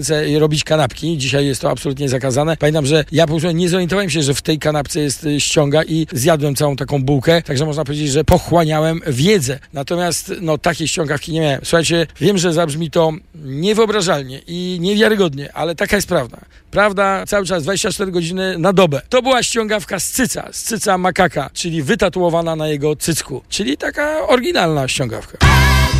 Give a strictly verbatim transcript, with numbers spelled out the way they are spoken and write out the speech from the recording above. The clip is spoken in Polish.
i robić kanapki. Dzisiaj jest to absolutnie zakazane. Pamiętam, że ja po prostu nie zorientowałem się, że w tej kanapce jest ściąga i zjadłem całą taką bułkę, także można powiedzieć, że pochłaniałem wiedzę. Natomiast no takiej ściągawki nie miałem. Słuchajcie, wiem, że zabrzmi to niewyobrażalnie i niewiarygodnie, ale taka jest prawda. Prawda cały czas dwadzieścia cztery godziny na dobę. To była ściągawka z cyca, z cyca makaka, czyli wytatuowana na jego cycku, czyli taka oryginalna ściągawka.